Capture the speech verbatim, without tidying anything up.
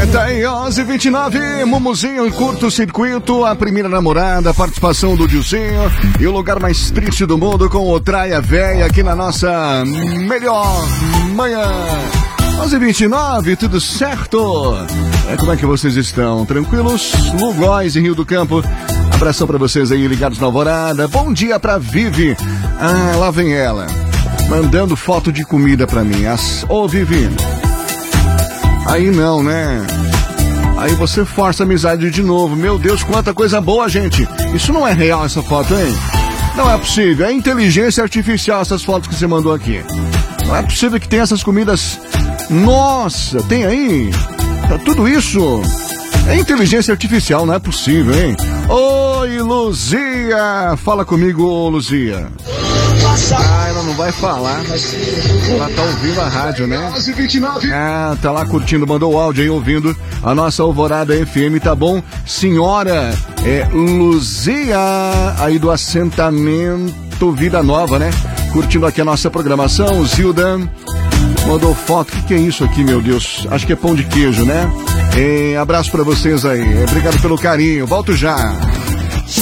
É, tá aí, onze e vinte e nove, Mumuzinho em curto-circuito, a primeira namorada, a participação do Dilcinho e o lugar mais triste do mundo com o Traia Véia aqui na nossa melhor manhã. onze e vinte e nove, tudo certo? É, como é que vocês estão? Tranquilos? Lugóis e Rio do Campo. Abração pra vocês aí ligados na Alvorada. Bom dia pra Vivi. Ah, lá vem ela, mandando foto de comida pra mim. As... Ô, Vivi, aí não, né? Aí você força a amizade de novo. Meu Deus, quanta coisa boa, gente. Isso não é real, essa foto, hein? Não é possível. É inteligência artificial essas fotos que você mandou aqui. Não é possível que tenha essas comidas. Nossa, tem aí? Tá tudo isso? É inteligência artificial, não é possível, hein? Oi, Luzia! Fala comigo, Luzia. Ah, ela não vai falar. Ela tá ouvindo a rádio, né? Ah, tá lá curtindo, mandou o áudio aí ouvindo a nossa Alvorada F M, tá bom? Senhora, é Luzia, aí do assentamento Vida Nova, né? Curtindo aqui a nossa programação. Zilda mandou foto. O que, que é isso aqui, meu Deus? Acho que é pão de queijo, né? É, abraço pra vocês aí. Obrigado pelo carinho. Volto já.